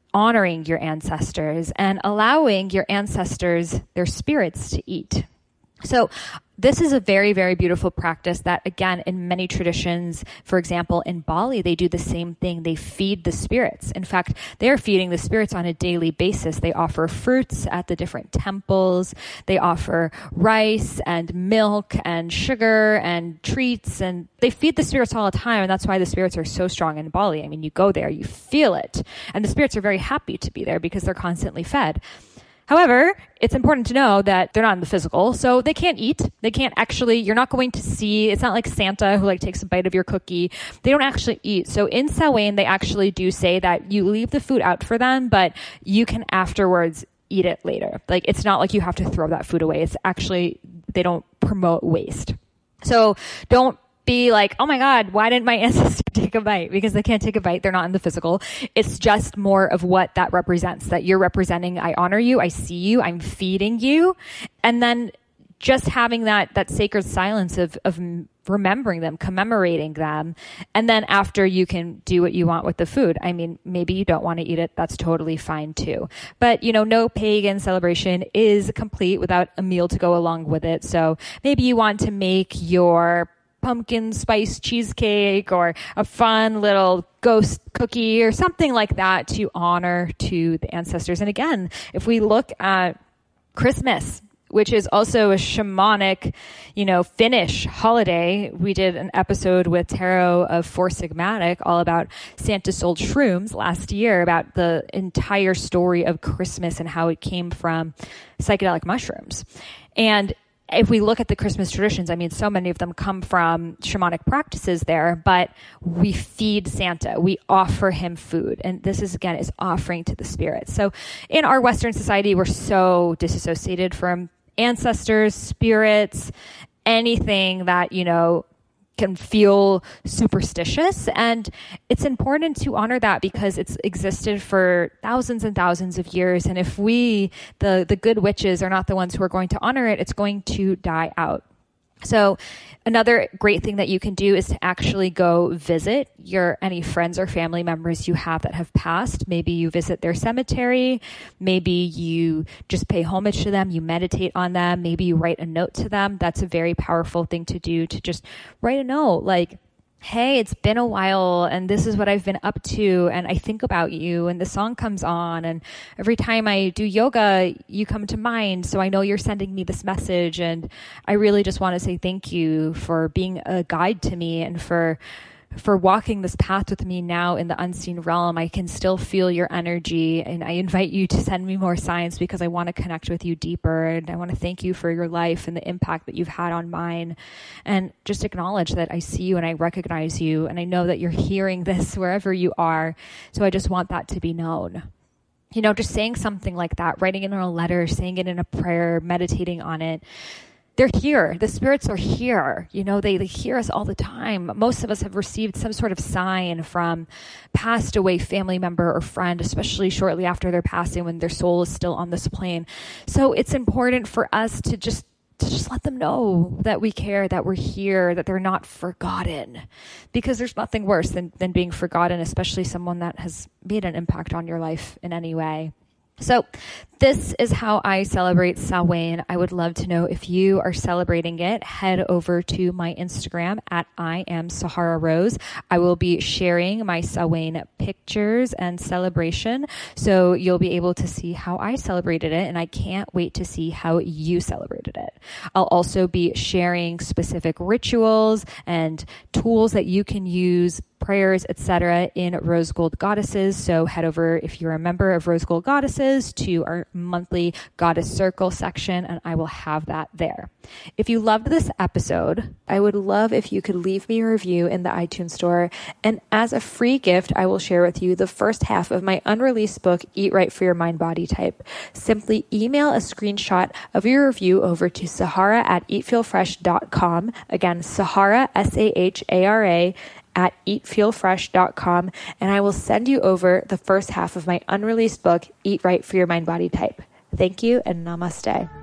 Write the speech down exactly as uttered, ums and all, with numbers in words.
honoring your ancestors and allowing your ancestors, their spirits, to eat. So this is a very, very beautiful practice that, again, in many traditions, for example, in Bali, they do the same thing. They feed the spirits. In fact, they're feeding the spirits on a daily basis. They offer fruits at the different temples. They offer rice and milk and sugar and treats, and they feed the spirits all the time. And that's why the spirits are so strong in Bali. I mean, you go there, you feel it. And the spirits are very happy to be there because they're constantly fed. However, it's important to know that they're not in the physical, so they can't eat. They can't actually, you're not going to see, it's not like Santa who like takes a bite of your cookie. They don't actually eat. So in Samhain, they actually do say that you leave the food out for them, but you can afterwards eat it later. Like, it's not like you have to throw that food away. It's actually, they don't promote waste. So don't be like, oh my God, why didn't my ancestor take a bite? Because they can't take a bite. They're not in the physical. It's just more of what that represents, that you're representing, I honor you, I see you, I'm feeding you. And then just having that, that sacred silence of, of remembering them, commemorating them. And then after, you can do what you want with the food. I mean, maybe you don't want to eat it. That's totally fine too. But, you know, no pagan celebration is complete without a meal to go along with it. So maybe you want to make your pumpkin spice cheesecake or a fun little ghost cookie or something like that to honor to the ancestors. And again, if we look at Christmas, which is also a shamanic, you know, Finnish holiday. We did an episode with Tarot of Four Sigmatic all about Santa sold shrooms last year, about the entire story of Christmas and how it came from psychedelic mushrooms. And if we look at the Christmas traditions, I mean, so many of them come from shamanic practices there, but we feed Santa. We offer him food. And this is, again, is offering to the spirits. So in our Western society, we're so disassociated from ancestors, spirits, anything that, you know, can feel superstitious. And it's important to honor that because it's existed for thousands and thousands of years. And if we, the, the good witches, are not the ones who are going to honor it, it's going to die out. So another great thing that you can do is to actually go visit your any friends or family members you have that have passed. Maybe you visit their cemetery. Maybe you just pay homage to them. You meditate on them. Maybe you write a note to them. That's a very powerful thing to do, to just write a note like, hey, it's been a while and this is what I've been up to and I think about you and the song comes on and every time I do yoga, you come to mind. So I know you're sending me this message and I really just want to say thank you for being a guide to me and for for walking this path with me now in the unseen realm. I can still feel your energy and I invite you to send me more signs because I want to connect with you deeper and I want to thank you for your life and the impact that you've had on mine, and just acknowledge that I see you and I recognize you and I know that you're hearing this wherever you are. So I just want that to be known. You know, just saying something like that, writing it in a letter, saying it in a prayer, meditating on it. They're here. The spirits are here. You know, they, they hear us all the time. Most of us have received some sort of sign from passed away family member or friend, especially shortly after their passing when their soul is still on this plane. So it's important for us to just to just let them know that we care, that we're here, that they're not forgotten. Because there's nothing worse than, than being forgotten, especially someone that has made an impact on your life in any way. So this is how I celebrate Samhain. I would love to know if you are celebrating it. Head over to my Instagram at I am Sahara Rose. I will be sharing my Samhain pictures and celebration. So you'll be able to see how I celebrated it. And I can't wait to see how you celebrated it. I'll also be sharing specific rituals and tools that you can use, prayers, et cetera, in Rose Gold Goddesses. So head over, if you're a member of Rose Gold Goddesses, to our monthly Goddess Circle section, and I will have that there. If you loved this episode, I would love if you could leave me a review in the iTunes store. And as a free gift, I will share with you the first half of my unreleased book, Eat Right for Your Mind Body Type. Simply email a screenshot of your review over to Sahara at eat feel fresh dot com. Again, Sahara, S A H A R A, at eat feel fresh dot com, and I will send you over the first half of my unreleased book, Eat Right for Your Mind Body Type. Thank you and namaste.